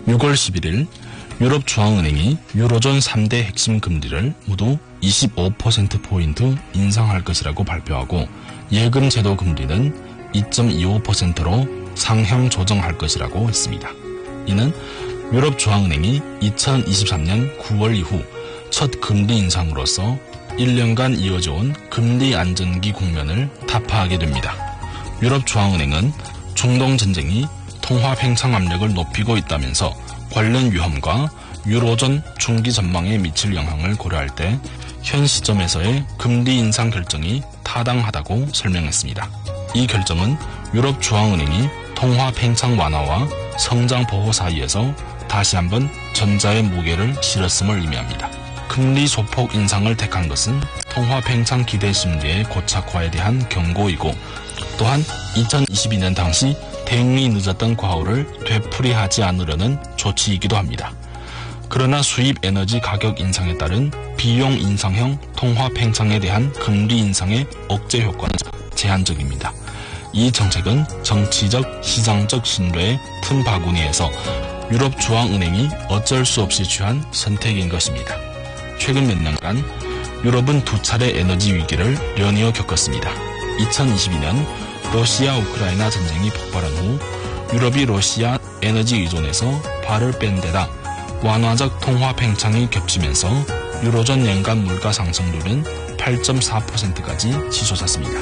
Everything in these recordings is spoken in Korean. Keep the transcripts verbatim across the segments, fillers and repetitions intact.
유월 십일일 유럽중앙은행이 유로존 삼 대 핵심 금리를 모두 이십오 퍼센트 포인트 인상할 것이라고 발표하고 예금 제도 금리는 이 점 이오 퍼센트로 상향 조정할 것이라고 했습니다. 이는 유럽중앙은행이 이천이십삼년 구월 이후 첫 금리 인상으로서 일 년간 이어져온 금리 안정기 국면을 타파하게 됩니다. 유럽중앙은행은 중동전쟁이 통화 팽창 압력을 높이고 있다면서 관련 위험과 유로존 중기 전망에 미칠 영향을 고려할 때 현 시점에서의 금리 인상 결정이 타당하다고 설명했습니다. 이 결정은 유럽중앙은행이 통화 팽창 완화와 성장 보호 사이에서 다시 한번 전자의 무게를 실었음을 의미합니다. 금리 소폭 인상을 택한 것은 통화 팽창 기대 심리의 고착화에 대한 경고이고 또한 이천이십이년 당시 대응이 늦었던 과오를 되풀이하지 않으려는 조치이기도 합니다. 그러나 수입 에너지 가격 인상에 따른 비용 인상형 통화 팽창에 대한 금리 인상의 억제 효과는 제한적입니다. 이 정책은 정치적, 시장적 신뢰의 틈 바구니에서 유럽중앙은행이 어쩔 수 없이 취한 선택인 것입니다. 최근 몇 년간 유럽은 두 차례 에너지 위기를 연이어 겪었습니다. 이천이십이년 러시아 우크라이나 전쟁이 폭발한 후 유럽이 러시아 에너지 의존에서 발을 뺀 데다 완화적 통화 팽창이 겹치면서 유로존 연간 물가 상승률은 팔 점 사 퍼센트까지 치솟았습니다.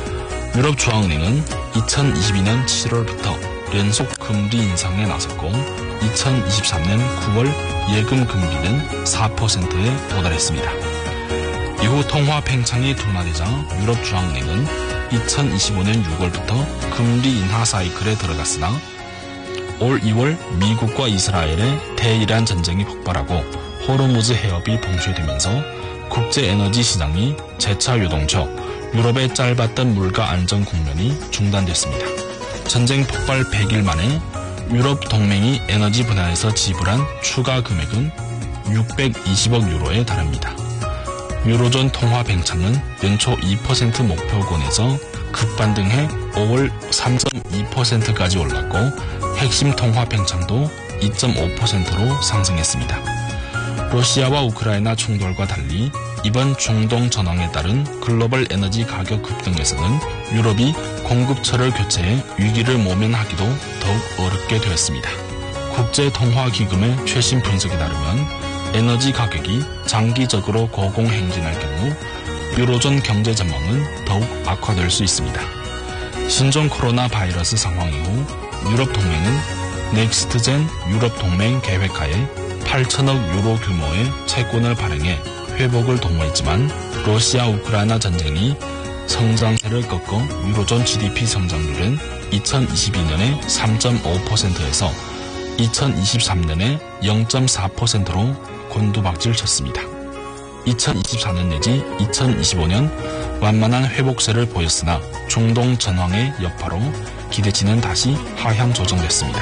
유럽중앙은행은 이천이십이년 칠월부터 연속 금리 인상에 나섰고 이천이십삼년 구월 예금 금리는 사 퍼센트에 도달했습니다. 이후 통화 팽창이 둔화되자 유럽중앙은행은 이천이십오년 유월부터 금리 인하 사이클에 들어갔으나 올 이월 미국과 이스라엘의 대이란 전쟁이 폭발하고 호르무즈 해협이 봉쇄되면서 국제 에너지 시장이 재차 요동쳐 유럽의 짧았던 물가 안정 국면이 중단됐습니다. 전쟁 폭발 백일 만에 유럽 동맹이 에너지 분야에서 지불한 추가 금액은 육백이십억 유로에 달합니다. 유로존 통화 팽창은 연초 이 퍼센트 목표권에서 급반등해 오월 삼 점 이 퍼센트까지 올랐고 핵심 통화 팽창도 이 점 오 퍼센트로 상승했습니다. 러시아와 우크라이나 충돌과 달리 이번 중동 전황에 따른 글로벌 에너지 가격 급등에서는 유럽이 공급처를 교체해 위기를 모면하기도 더욱 어렵게 되었습니다. 국제통화기금의 최신 분석에 따르면 에너지 가격이 장기적으로 고공행진할 경우 유로존 경제 전망은 더욱 악화될 수 있습니다. 신종 코로나 바이러스 상황 이후 유럽 동맹은 넥스트젠 유럽 동맹 계획하에 팔천억 유로 규모의 채권을 발행해 회복을 도모했지만 러시아 우크라이나 전쟁이 성장세를 꺾어 유로존 지디피 성장률은 이천이십이년에 삼 점 오 퍼센트에서 이천이십삼년에 영 점 사 퍼센트로 곤두박질 쳤습니다. 이천이십사년 내지 이천이십오년 완만한 회복세를 보였으나 중동 전황의 여파로 기대치는 다시 하향 조정됐습니다.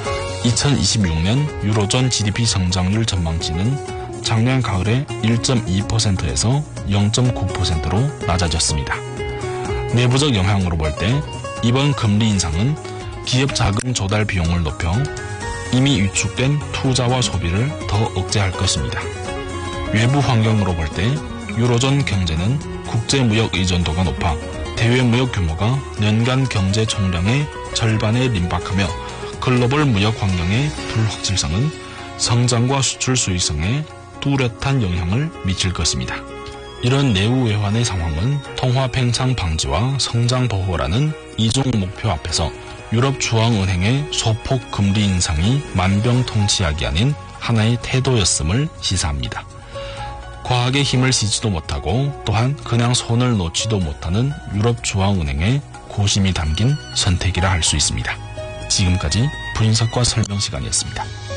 이천이십육년 유로존 지디피 성장률 전망치는 작년 가을에 일 점 이 퍼센트에서 영 점 구 퍼센트로 낮아졌습니다. 내부적 영향으로 볼 때 이번 금리 인상은 기업 자금 조달 비용을 높여 이미 위축된 투자와 소비를 더 억제할 것입니다. 외부 환경으로 볼 때 유로존 경제는 국제무역 의존도가 높아 대외무역 규모가 연간 경제 총량의 절반에 림박하며 글로벌 무역 환경의 불확실성은 성장과 수출 수익성에 뚜렷한 영향을 미칠 것입니다. 이런 내후 외환의 상황은 통화 팽창 방지와 성장 보호라는 이중 목표 앞에서 유럽중앙은행의 소폭 금리 인상이 만병통치약이 아닌 하나의 태도였음을 시사합니다. 과학의 힘을 쓰지도 못하고 또한 그냥 손을 놓지도 못하는 유럽중앙은행의 고심이 담긴 선택이라 할 수 있습니다. 지금까지 분석과 설명 시간이었습니다.